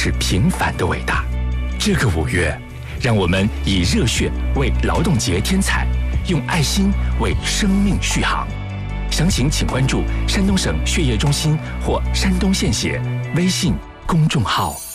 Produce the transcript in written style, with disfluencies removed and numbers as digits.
是平凡的伟大。这个5月，让我们以热血为劳动节添彩，用爱心为生命续航。详情请关注山东省血液中心或山东献血微信公众号。